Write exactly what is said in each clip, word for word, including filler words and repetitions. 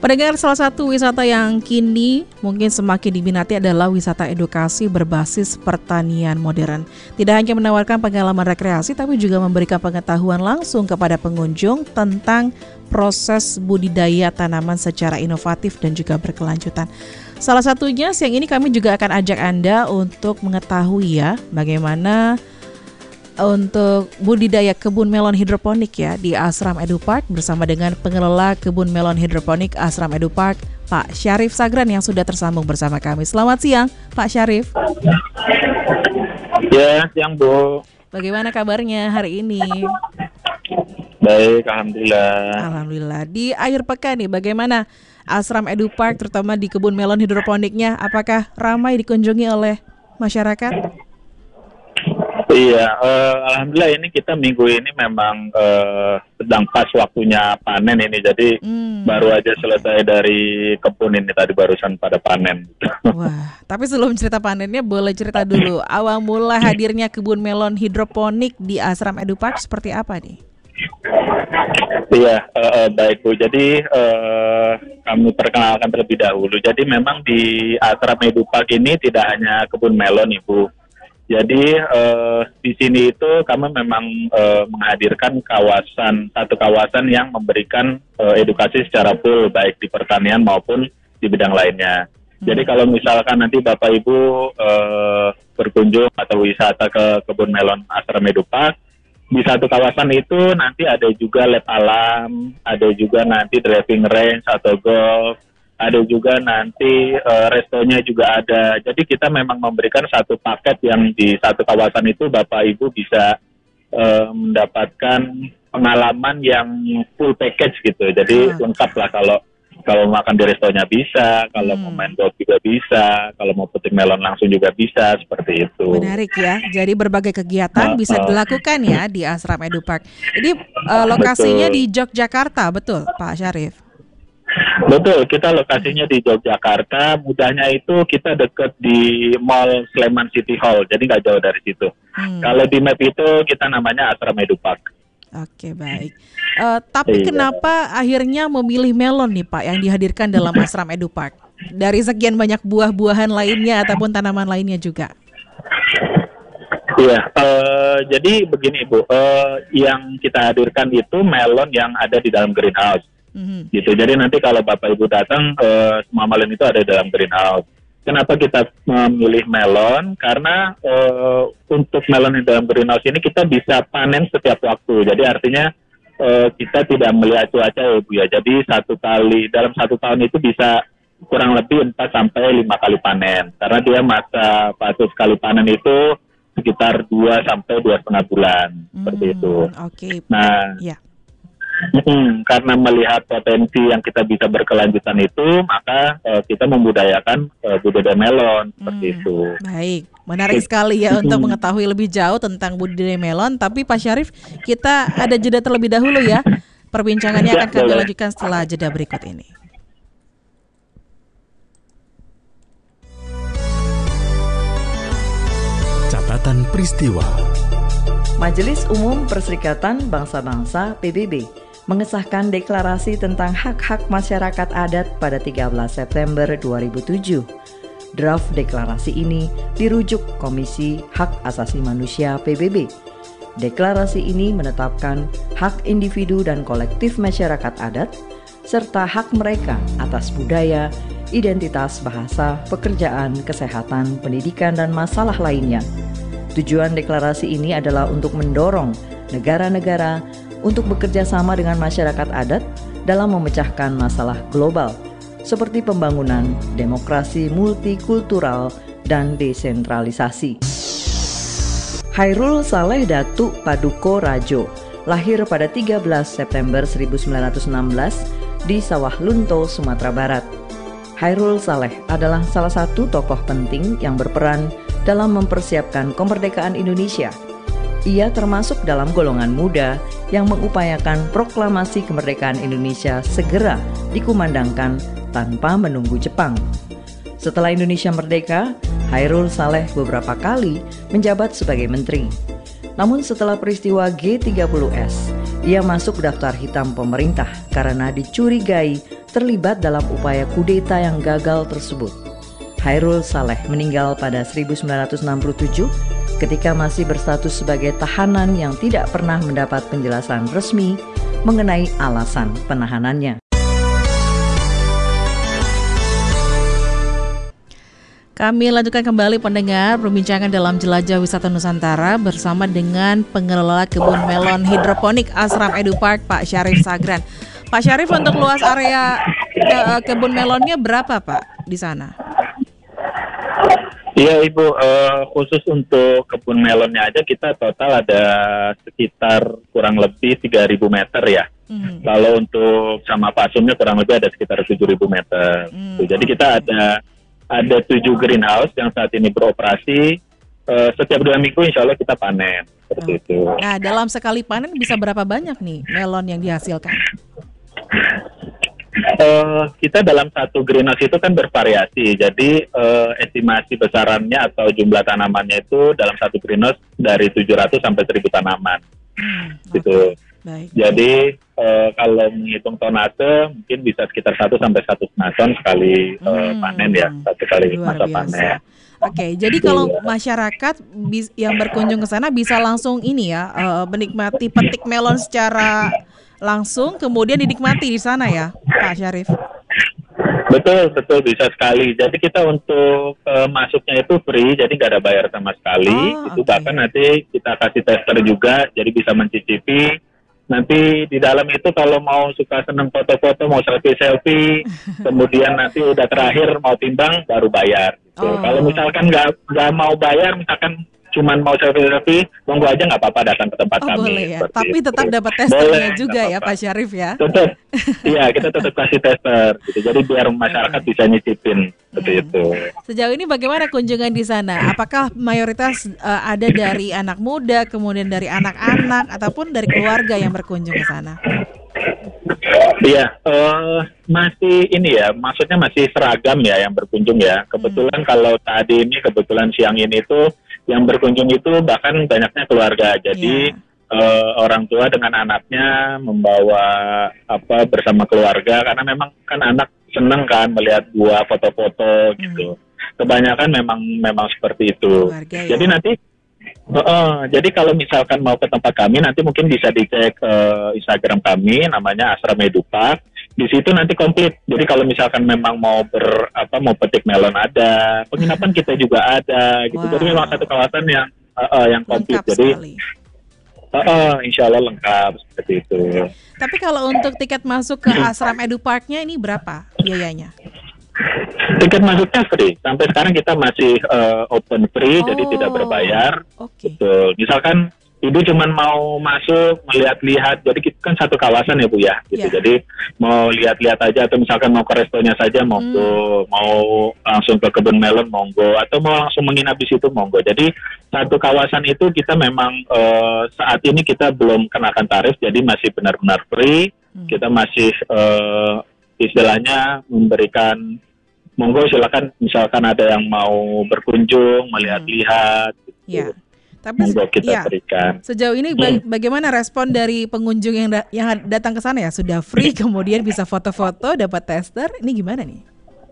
Pendengar, salah satu wisata yang kini mungkin semakin diminati adalah wisata edukasi berbasis pertanian modern. Tidak hanya menawarkan pengalaman rekreasi, tapi juga memberikan pengetahuan langsung kepada pengunjung tentang proses budidaya tanaman secara inovatif dan juga berkelanjutan. Salah satunya siang ini kami juga akan ajak Anda untuk mengetahui ya bagaimana untuk budidaya kebun melon hidroponik ya di Asram Edupark bersama dengan pengelola kebun melon hidroponik Asram Edupark, Pak Syarif Sagran yang sudah tersambung bersama kami. Selamat siang, Pak Syarif. Ya, siang Bu. Bagaimana kabarnya hari ini? Baik, alhamdulillah. Alhamdulillah. Di akhir pekan nih, bagaimana Asram Edupark terutama di kebun melon hidroponiknya? Apakah ramai dikunjungi oleh masyarakat? Iya, uh, alhamdulillah ini kita minggu ini memang uh, sedang pas waktunya panen ini, jadi hmm. baru aja selesai dari kebun ini tadi barusan pada panen. Wah, tapi sebelum cerita panennya boleh cerita dulu awal mula hadirnya kebun melon hidroponik di Asram Edupark seperti apa nih? Iya, uh, uh, baik Bu. Jadi uh, kami perkenalkan terlebih dahulu. Jadi memang di Asram Edupark ini tidak hanya kebun melon, Ibu. Jadi uh, di sini itu kami memang uh, menghadirkan kawasan satu kawasan yang memberikan uh, edukasi secara full baik di pertanian maupun di bidang lainnya. Hmm. Jadi kalau misalkan nanti Bapak Ibu uh, berkunjung atau wisata ke kebun melon Asram Edupark, di satu kawasan itu nanti ada juga lab alam, ada juga nanti driving range atau golf. Ada juga nanti uh, restonya juga ada. Jadi kita memang memberikan satu paket yang di satu kawasan itu Bapak Ibu bisa uh, mendapatkan pengalaman yang full package gitu. Jadi hmm. lengkap lah kalau kalau makan di restonya bisa, kalau hmm. mau main golf juga bisa, kalau mau petik melon langsung juga bisa, seperti itu. Menarik ya. Jadi berbagai kegiatan uh, bisa uh, dilakukan ya di Asram Edupark. Ini uh, lokasinya betul. Di Yogyakarta, betul Pak Syarif? Betul, kita lokasinya di Yogyakarta. Mudahnya itu kita dekat di Mall Sleman City Hall, jadi nggak jauh dari situ. Hmm. Kalau di map itu kita namanya Asram Edupark. Oke, baik. Uh, tapi iya. Kenapa akhirnya memilih melon nih Pak yang dihadirkan dalam Asram Edupark? Dari sekian banyak buah-buahan lainnya ataupun tanaman lainnya juga? Iya, uh, jadi begini Bu, uh, yang kita hadirkan itu melon yang ada di dalam greenhouse. Mm-hmm. Gitu. Jadi nanti kalau Bapak Ibu datang, uh, semua melon itu ada dalam greenhouse. Kenapa kita memilih melon? Karena uh, untuk melon di dalam greenhouse ini kita bisa panen setiap waktu. Jadi artinya uh, kita tidak melihat cuaca ya Bu ya. Jadi satu kali dalam satu tahun itu bisa kurang lebih empat sampai lima kali panen. Karena dia masa fase sekali panen itu sekitar dua sampai dua setengah bulan. Mm, seperti itu. Oke. Okay. Nah. Yeah. Hmm, karena melihat potensi yang kita bisa berkelanjutan itu, maka uh, kita membudayakan uh, budidaya melon seperti hmm, itu. Baik, menarik sekali ya untuk mengetahui lebih jauh tentang budidaya melon. Tapi Pak Syarif, kita ada jeda terlebih dahulu ya. Perbincangannya akan kami lanjutkan setelah jeda berikut ini. Catatan peristiwa. Majelis Umum Perserikatan Bangsa-Bangsa P B B mengesahkan deklarasi tentang hak-hak masyarakat adat pada tiga belas September dua ribu tujuh. Draft deklarasi ini dirujuk Komisi Hak Asasi Manusia P B B. Deklarasi ini menetapkan hak individu dan kolektif masyarakat adat, serta hak mereka atas budaya, identitas bahasa, pekerjaan, kesehatan, pendidikan, dan masalah lainnya. Tujuan deklarasi ini adalah untuk mendorong negara-negara untuk bekerja sama dengan masyarakat adat dalam memecahkan masalah global, seperti pembangunan, demokrasi multikultural, dan desentralisasi. Hairul Saleh Datuk Paduko Rajo lahir pada tiga belas September seribu sembilan ratus enam belas di Sawah Lunto, Sumatera Barat. Hairul Saleh adalah salah satu tokoh penting yang berperan dalam mempersiapkan kemerdekaan Indonesia. Ia termasuk dalam golongan muda yang mengupayakan proklamasi kemerdekaan Indonesia segera dikumandangkan tanpa menunggu Jepang. Setelah Indonesia merdeka, Hairul Saleh beberapa kali menjabat sebagai menteri. Namun setelah peristiwa G tiga puluh S, ia masuk daftar hitam pemerintah karena dicurigai terlibat dalam upaya kudeta yang gagal tersebut. Hairul Saleh meninggal pada seribu sembilan ratus enam puluh tujuh ketika masih berstatus sebagai tahanan yang tidak pernah mendapat penjelasan resmi mengenai alasan penahanannya. Kami lanjutkan kembali pendengar perbincangan dalam Jelajah Wisata Nusantara bersama dengan pengelola kebun melon hidroponik Asram Edu Park, Pak Syarif Sagran. Pak Syarif, untuk luas area ke- kebun melonnya berapa, Pak, di sana? Iya Ibu, uh, khusus untuk kebun melonnya aja kita total ada sekitar kurang lebih tiga ribu meter ya. Hmm. Kalau untuk sama pasumnya kurang lebih ada sekitar tujuh ribu meter. Hmm. Jadi kita ada ada tujuh greenhouse yang saat ini beroperasi. Uh, setiap dua minggu insya Allah kita panen. Seperti oh. itu. Nah, dalam sekali panen bisa berapa banyak nih melon yang dihasilkan? Uh, kita dalam satu greenhouse itu kan bervariasi. Jadi uh, estimasi besarannya atau jumlah tanamannya itu dalam satu greenhouse dari tujuh ratus sampai seribu tanaman. Hmm, gitu. Okay. Baik. Jadi uh, kalau menghitung tonase mungkin bisa sekitar satu sampai satu setengah ton sekali uh, hmm, panen ya, satu kali masa panen. Oke, jadi kalau masyarakat bis, yang berkunjung ke sana bisa langsung ini ya, uh, menikmati petik melon secara langsung, kemudian dinikmati di sana ya, Pak Syarif? Betul, betul bisa sekali. Jadi kita untuk uh, masuknya itu free, jadi nggak ada bayar sama sekali. Oh, itu okay. Bahkan nanti kita kasih tester juga, jadi bisa mencicipi. Nanti di dalam itu kalau mau suka seneng foto-foto, mau selfie-selfie, kemudian nanti udah terakhir mau timbang baru bayar. Gitu. Oh. Kalau misalkan nggak nggak mau bayar, misalkan cuman mau selfie-selfie, monggo aja nggak apa-apa datang ke tempat oh, kami. Boleh ya. Tapi itu. Tetap dapat testernya juga ya Pak Syarif ya. Tetap, iya kita tetap kasih tester. Gitu. Jadi biar masyarakat okay. bisa nyicipin seperti hmm. itu. Sejauh ini bagaimana kunjungan di sana? Apakah mayoritas uh, ada dari anak muda, kemudian dari anak-anak, ataupun dari keluarga yang berkunjung ke sana? Iya, uh, masih ini ya, maksudnya masih seragam ya yang berkunjung ya. Kebetulan hmm. kalau tadi ini, kebetulan siang ini tuh yang berkunjung itu bahkan banyaknya keluarga. Jadi yeah. uh, orang tua dengan anaknya membawa apa bersama keluarga, karena memang kan anak seneng kan melihat buah foto-foto hmm. gitu. Kebanyakan memang memang seperti itu. Keluarga, ya. Jadi nanti Uh, uh, jadi kalau misalkan mau ke tempat kami nanti mungkin bisa dicek uh, Instagram kami namanya Asram Edu Park. Di situ nanti komplit. Jadi kalau misalkan memang mau ber apa mau petik melon ada, penginapan kita juga ada gitu. Wow. Jadi memang satu kawasan yang uh, uh, yang komplit. Lengkap jadi uh, uh, insya Allah lengkap seperti itu. Tapi kalau untuk tiket masuk ke Asram Edu Parknya ini berapa biayanya? Tiket masuknya free. Sampai sekarang kita masih uh, open free, oh, jadi tidak berbayar. Okay. Betul. Misalkan Ibu cuma mau masuk, melihat-lihat, jadi kita kan satu kawasan ya Bu ya. Gitu. Yeah. Jadi mau lihat-lihat aja, atau misalkan mau ke restonya saja, monggo. Hmm. Mau langsung ke kebun melon, monggo. Atau mau langsung menginap di situ, monggo. Jadi satu kawasan itu kita memang uh, saat ini kita belum kenakan tarif, jadi masih benar-benar free. Hmm. Kita masih uh, istilahnya memberikan monggo silakan misalkan ada yang mau berkunjung melihat-lihat gitu. Ya. Tapi monggo kita ya, berikan. Sejauh ini hmm. bagaimana respon dari pengunjung yang da- yang datang ke sana ya? Sudah free kemudian bisa foto-foto, dapat tester. Ini gimana nih?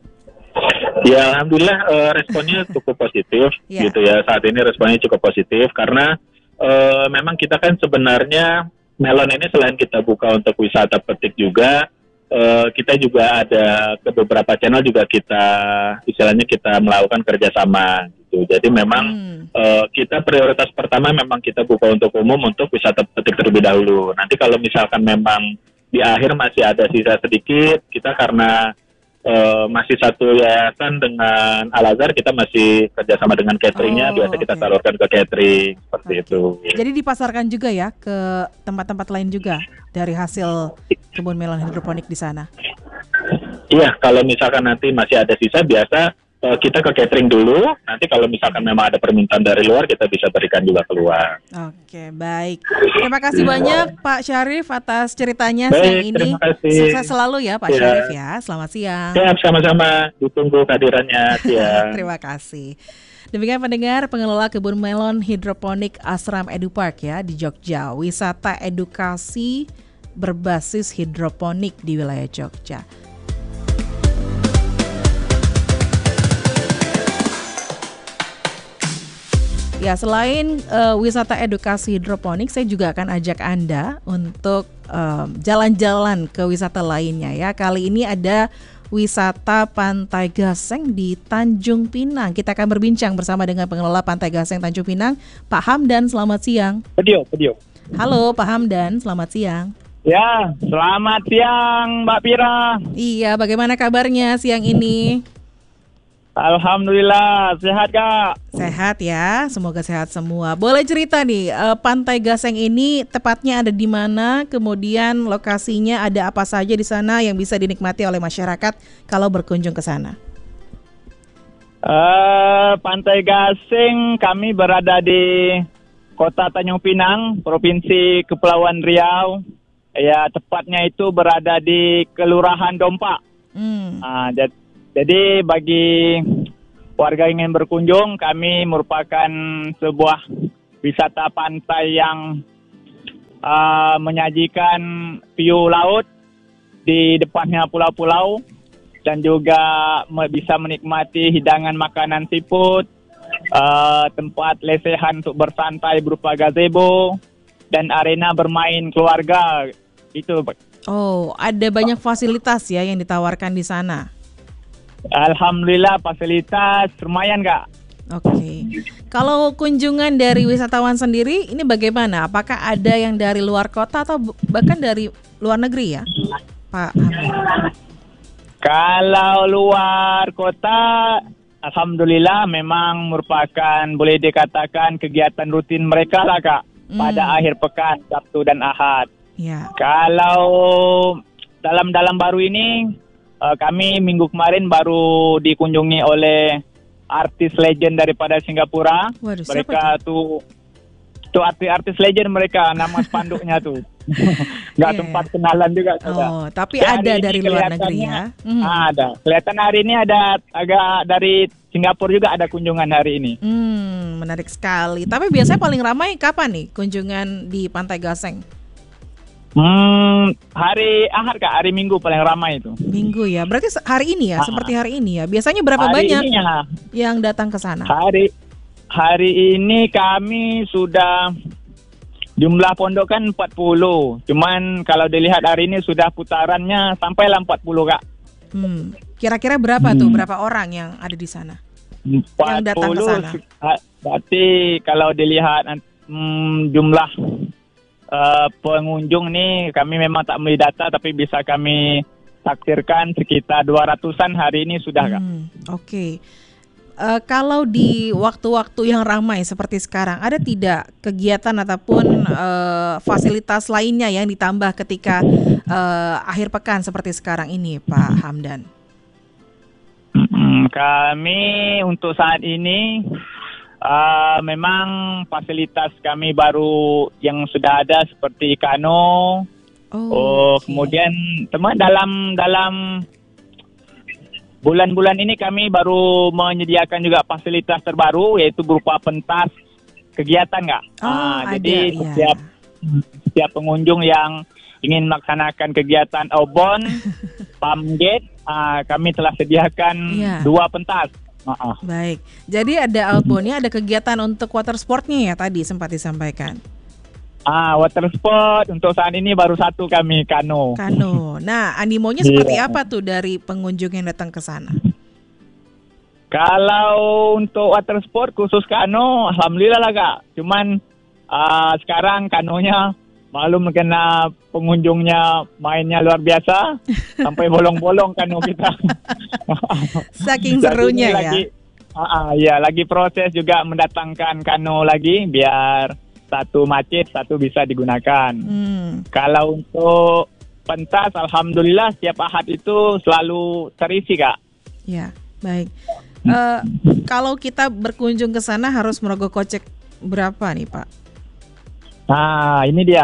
Ya alhamdulillah uh, responnya cukup positif ya. Gitu ya. Saat ini responnya cukup positif karena uh, memang kita kan sebenarnya melon ini selain kita buka untuk wisata petik juga Uh, kita juga ada ke beberapa channel juga kita istilahnya kita melakukan kerjasama gitu. Jadi memang hmm. uh, kita prioritas pertama memang kita buka untuk umum untuk wisata petik terlebih dahulu. Nanti kalau misalkan memang di akhir masih ada sisa sedikit, kita karena uh, masih satu yayasan dengan Al-Azhar, kita masih kerjasama dengan cateringnya, oh, biasa kita okay. salurkan ke catering seperti okay. itu. Jadi dipasarkan juga ya ke tempat-tempat lain juga dari hasil kebun melon hidroponik di sana? Iya, kalau misalkan nanti masih ada sisa, biasa uh, kita ke catering dulu. Nanti kalau misalkan memang ada permintaan dari luar, kita bisa berikan juga keluar. Oke, baik. Terima kasih ya. banyak Pak Syarif atas ceritanya baik, siang ini. Sukses selalu ya Pak ya. Syarif ya. Selamat siang. Siap, sama-sama. Ditunggu kehadirannya. Terima kasih. Demikian pendengar, pengelola kebun melon hidroponik Asram Edu Park ya di Jogja. Wisata edukasi berbasis hidroponik di wilayah Jogja. Ya, selain uh, wisata edukasi hidroponik, saya juga akan ajak Anda untuk um, jalan-jalan ke wisata lainnya ya. Kali ini ada wisata Pantai Gaseng di Tanjung Pinang. Kita akan berbincang bersama dengan pengelola Pantai Gaseng Tanjung Pinang, Pak Hamdan. Selamat siang. Pedio, pedio. Halo Pak Hamdan, selamat siang. Ya, selamat siang Mbak Pira. Iya, bagaimana kabarnya siang ini? Alhamdulillah, sehat Kak. Sehat ya, semoga sehat semua. Boleh cerita nih, eh, Pantai Gaseng ini tepatnya ada di mana? Kemudian lokasinya ada apa saja di sana yang bisa dinikmati oleh masyarakat kalau berkunjung ke sana? Uh, Pantai Gaseng kami berada di Kota Tanjung Pinang, Provinsi Kepulauan Riau. Ya, tepatnya itu berada di Kelurahan Dompak. Hmm. Uh, jadi Jadi bagi warga yang ingin berkunjung, kami merupakan sebuah wisata pantai yang uh, menyajikan view laut di depannya pulau-pulau dan juga bisa menikmati hidangan makanan seafood, uh, tempat lesehan untuk bersantai berupa gazebo dan arena bermain keluarga. Itu. Oh, ada banyak fasilitas ya yang ditawarkan di sana. Alhamdulillah fasilitas lumayan Kak. Oke. Okay. Kalau kunjungan dari wisatawan sendiri ini bagaimana? Apakah ada yang dari luar kota atau bahkan dari luar negeri ya, Pak Hamdan? Kalau luar kota, alhamdulillah memang merupakan boleh dikatakan kegiatan rutin mereka lah Kak. Hmm. Pada akhir pekan Sabtu dan Ahad. Ya. Kalau dalam-dalam baru ini Uh, kami minggu kemarin baru dikunjungi oleh artis legend daripada Singapura. Waduh, mereka tuh tuh artis-artis legend mereka, nama spanduknya tuh. Nggak yeah. Tempat kenalan juga. Oh, sudah. Tapi ya, ada dari luar negeri ya? Mm. Ada. Kelihatan hari ini ada agak dari Singapura juga ada kunjungan hari ini. Hmm, menarik sekali. Tapi biasanya paling ramai kapan nih kunjungan di Pantai Gaseng? Hmm, hari Ahad Kak, hari Minggu paling ramai itu. Minggu ya, berarti hari ini ya, ah. seperti hari ini ya. Biasanya berapa hari banyak ya. yang datang ke sana? Hari hari ini kami sudah jumlah pondok kan empat puluh. Cuman kalau dilihat hari ini sudah putarannya sampailah empat puluh Kak. Hmm, kira-kira berapa hmm. tuh, berapa orang yang ada di sana? empat puluh yang datang ke sana. Berarti kalau dilihat hmm, jumlah Uh, pengunjung nih kami memang tak memiliki data tapi bisa kami taksirkan sekitar dua ratusan hari ini sudah Kak. Hmm, Oke. Okay. Uh, kalau di waktu-waktu yang ramai seperti sekarang ada tidak kegiatan ataupun uh, fasilitas lainnya yang ditambah ketika uh, akhir pekan seperti sekarang ini Pak Hamdan? Hmm, kami untuk saat ini Uh, memang fasilitas kami baru yang sudah ada seperti kano. Oh, oh okay. Kemudian teman dalam dalam bulan-bulan ini kami baru menyediakan juga fasilitas terbaru yaitu berupa pentas kegiatan Kak. Oh, uh, ada, jadi iya. setiap setiap pengunjung yang ingin melaksanakan kegiatan outbound, pump gate, uh, kami telah sediakan yeah. dua pentas. Uh-uh. Baik, jadi ada outbound-nya, ada kegiatan untuk water sportnya ya tadi sempat disampaikan. Ah, water sport untuk saat ini baru satu kami, kano. Kano. Nah, animonya seperti yeah. apa tuh dari pengunjung yang datang ke sana? Kalau untuk water sport khusus kano, alhamdulillah lah Kak. Cuman uh, sekarang kanonya malum kena pengunjungnya mainnya luar biasa sampai bolong-bolong kano kita. Saking serunya ya. Lagi, uh, uh, ya lagi proses juga mendatangkan kano lagi biar satu macet satu bisa digunakan. Hmm. Kalau untuk pentas, alhamdulillah setiap Ahad itu selalu terisi Kak. Ya, baik. Uh, kalau kita berkunjung ke sana harus merogoh kocek berapa nih Pak? Nah, ini dia.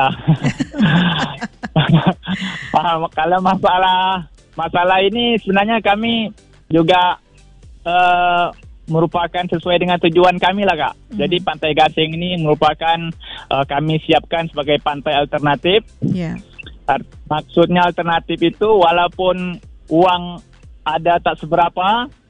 Kalau masalah masalah ini sebenarnya kami juga uh, merupakan sesuai dengan tujuan kami lah Kak. Hmm. Jadi Pantai Gaseng ini merupakan uh, kami siapkan sebagai pantai alternatif. Yeah. Maksudnya alternatif itu walaupun uang ada tak seberapa,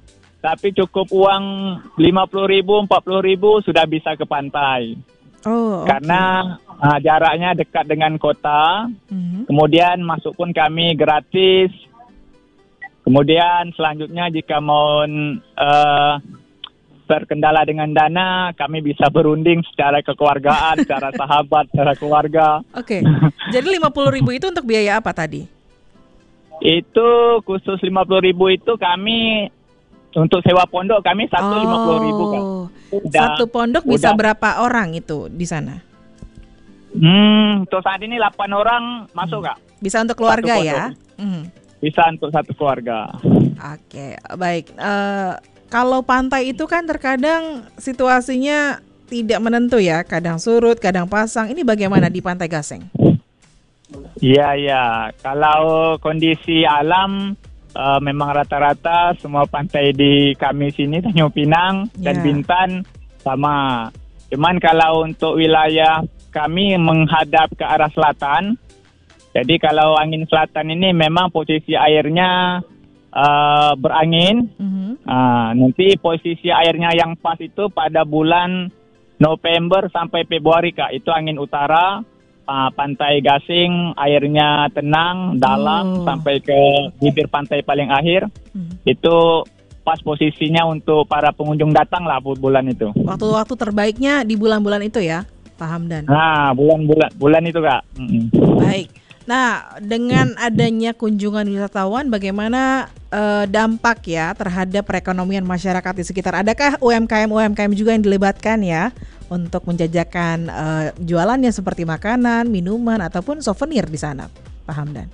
tapi cukup uang lima puluh ribu, empat puluh ribu sudah bisa ke pantai. Oh, okay. Karena uh, jaraknya dekat dengan kota. Mm-hmm. Kemudian masuk pun kami gratis. Kemudian selanjutnya jika mau uh, terkendala dengan dana, kami bisa berunding secara kekeluargaan, secara sahabat, secara keluarga. Oke, okay. Jadi lima puluh ribu itu untuk biaya apa tadi? Itu khusus lima puluh ribu itu kami untuk sewa pondok kami satu lima puluh ribu kan. Udah, satu pondok bisa udah. Berapa orang itu di sana? Hmm, untuk saat ini delapan orang masuk kak. Bisa untuk keluarga ya? Hmm. Bisa untuk satu keluarga. Oke, baik. Uh, kalau pantai itu kan terkadang situasinya tidak menentu ya, kadang surut, kadang pasang. Ini bagaimana di Pantai Gasing? Iya, iya. Kalau kondisi alam uh, memang rata-rata semua pantai di kami sini, Tanjung Pinang dan yeah. Bintan sama. Cuman kalau untuk wilayah kami menghadap ke arah selatan, jadi kalau angin selatan ini memang posisi airnya uh, berangin. Mm-hmm. Uh, nanti posisi airnya yang pas itu pada bulan November sampai Februari kak, itu angin utara. Uh, Pantai Gasing airnya tenang, dalam oh. sampai ke bibir pantai paling akhir. Hmm. Itu pas posisinya untuk para pengunjung datang lah bulan itu. Waktu-waktu terbaiknya di bulan-bulan itu ya, Pak Hamdan? Nah, bulan-bulan bulan itu kak. Mm-hmm. Baik. Nah, dengan adanya kunjungan wisatawan, bagaimana uh, dampak ya terhadap perekonomian masyarakat di sekitar? Adakah U M K M-U M K M juga yang dilibatkan ya untuk menjajakan uh, jualannya seperti makanan, minuman, ataupun souvenir di sana, Pak Hamdan?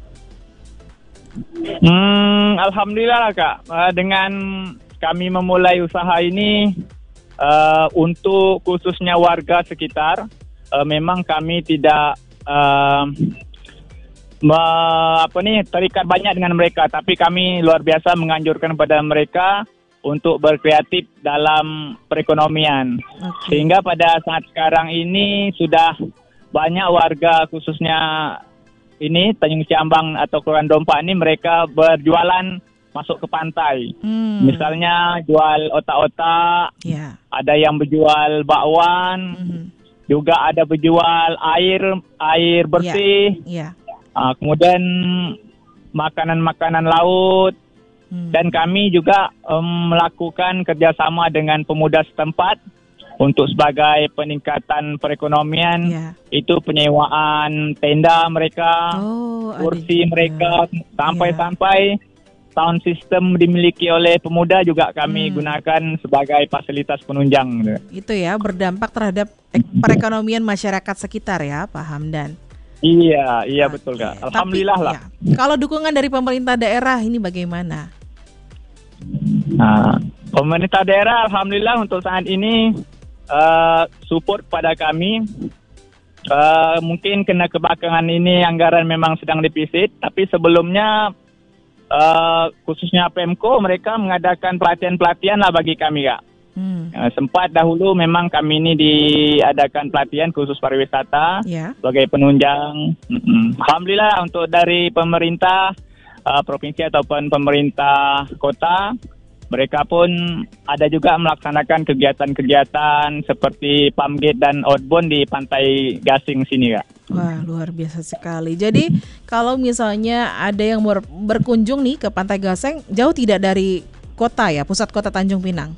Hmm, Alhamdulillah kak, uh, dengan kami memulai usaha ini uh, untuk khususnya warga sekitar, uh, memang kami tidak uh, Me, apa nih terikat banyak dengan mereka, tapi kami luar biasa menganjurkan pada mereka untuk berkreatif dalam perekonomian. Okay. Sehingga pada saat sekarang ini sudah banyak warga khususnya ini Tanjung Ciambang atau Kelurahan Dompa ini mereka berjualan masuk ke pantai. Hmm. Misalnya jual otak-otak, yeah. ada yang berjual bakwan, hmm. juga ada berjual air air bersih. Yeah. Yeah. Uh, kemudian makanan-makanan laut, hmm. dan kami juga um, melakukan kerjasama dengan pemuda setempat untuk sebagai peningkatan perekonomian, yeah. itu penyewaan tenda mereka, oh, kursi mereka, sampai-sampai yeah. sound system dimiliki oleh pemuda juga kami hmm. gunakan sebagai fasilitas penunjang. Itu ya, berdampak terhadap perekonomian masyarakat sekitar ya, Pak Hamdan. Iya, iya okay. betul kak. Alhamdulillah. Tapi, lah. Ya. Kalau dukungan dari pemerintah daerah ini bagaimana? Nah, pemerintah daerah, alhamdulillah untuk saat ini uh, support pada kami. Uh, mungkin kena kebelakangan ini anggaran memang sedang defisit, tapi sebelumnya uh, khususnya Pemko mereka mengadakan pelatihan-pelatihan lah bagi kami kak. Hmm. Uh, sempat dahulu memang kami ini diadakan pelatihan khusus pariwisata yeah. sebagai penunjang. Mm-mm. Alhamdulillah untuk dari pemerintah uh, provinsi ataupun pemerintah kota, mereka pun ada juga melaksanakan kegiatan-kegiatan seperti pamgate dan outbound di Pantai Gasing sini kak. Wah, luar biasa sekali. Jadi kalau misalnya ada yang ber- berkunjung nih ke Pantai Gasing, jauh tidak dari kota ya, pusat kota Tanjung Pinang?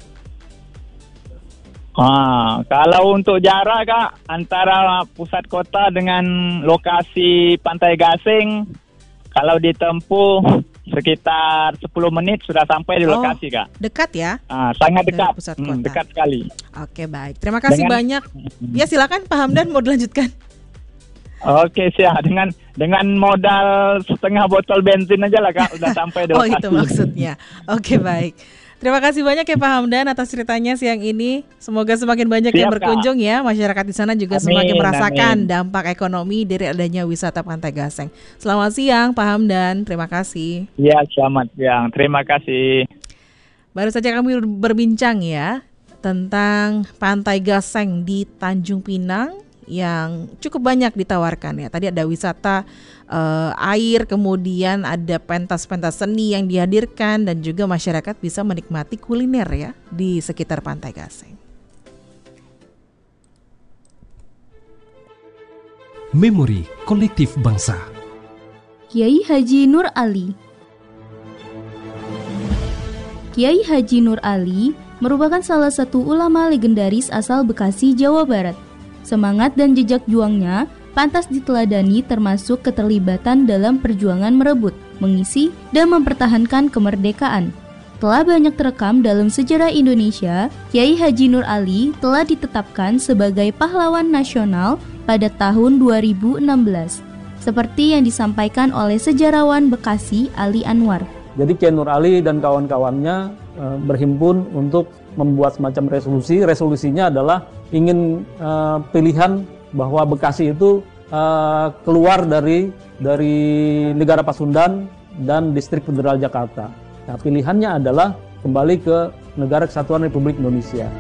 Ah, kalau untuk jarak kak antara pusat kota dengan lokasi Pantai Gasing, kalau ditempuh sekitar sepuluh menit sudah sampai di lokasi oh, kak. Dekat ya? Ah, sangat dekat. Pusat kota. Hmm, dekat sekali. Oke baik, terima kasih dengan, banyak. Ya silakan Pak Hamdan mau dilanjutkan. Oke siap, dengan dengan modal setengah botol bensin aja lah kak udah sampai di lokasi. Oh itu maksudnya. Oke baik. Terima kasih banyak ya Pak Hamdan atas ceritanya siang ini. Semoga semakin banyak Siap, yang berkunjung Kak. Ya. Masyarakat di sana juga amin, semakin merasakan amin. dampak ekonomi dari adanya wisata Pantai Gasing. Selamat siang Pak Hamdan, terima kasih. Ya, selamat siang, terima kasih. Baru saja kami berbincang ya tentang Pantai Gasing di Tanjung Pinang yang cukup banyak ditawarkan ya. Tadi ada wisata uh, air, kemudian ada pentas-pentas seni yang dihadirkan dan juga masyarakat bisa menikmati kuliner ya di sekitar Pantai Gasing. Memori Kolektif Bangsa. Kiai Haji Nur Ali. Kiai Haji Nur Ali merupakan salah satu ulama legendaris asal Bekasi, Jawa Barat. Semangat dan jejak juangnya pantas diteladani, termasuk keterlibatan dalam perjuangan merebut, mengisi, dan mempertahankan kemerdekaan. Telah banyak terekam dalam sejarah Indonesia, Kiai Haji Nur Ali telah ditetapkan sebagai pahlawan nasional pada tahun dua ribu enam belas, seperti yang disampaikan oleh sejarawan Bekasi Ali Anwar. Jadi Kiai Nur Ali dan kawan-kawannya e, berhimpun untuk membuat semacam resolusi. Resolusinya adalah ingin e, pilihan bahwa Bekasi itu e, keluar dari dari negara Pasundan dan Distrik Federal Jakarta. Nah, pilihannya adalah kembali ke Negara Kesatuan Republik Indonesia.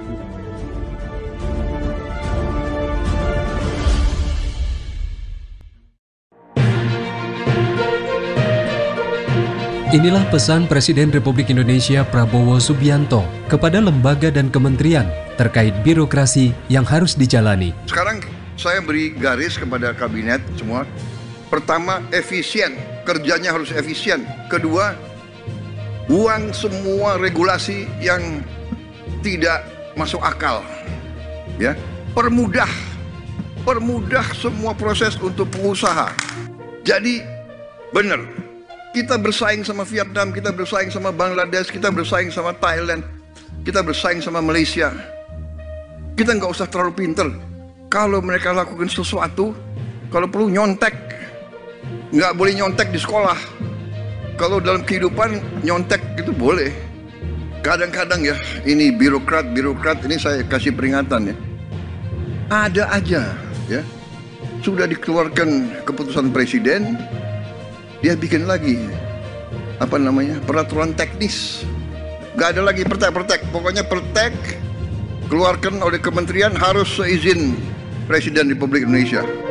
Inilah pesan Presiden Republik Indonesia Prabowo Subianto kepada lembaga dan kementerian terkait birokrasi yang harus dijalani. Sekarang saya beri garis kepada kabinet semua. Pertama, efisien. Kerjanya harus efisien. Kedua, buang semua regulasi yang tidak masuk akal. Ya, permudah. Permudah semua proses untuk pengusaha. Jadi, benar. Kita bersaing sama Vietnam, kita bersaing sama Bangladesh, kita bersaing sama Thailand, kita bersaing sama Malaysia. Kita nggak usah terlalu pinter. Kalau mereka lakukan sesuatu, kalau perlu nyontek, nggak boleh nyontek di sekolah. Kalau dalam kehidupan nyontek itu boleh. Kadang-kadang ya, ini birokrat-birokrat, ini saya kasih peringatan ya. Ada aja ya, sudah dikeluarkan keputusan presiden, dia bikin lagi apa namanya peraturan teknis. Gak ada lagi pertek-pertek. Pokoknya pertek keluarkan oleh kementerian harus seizin Presiden Republik Indonesia.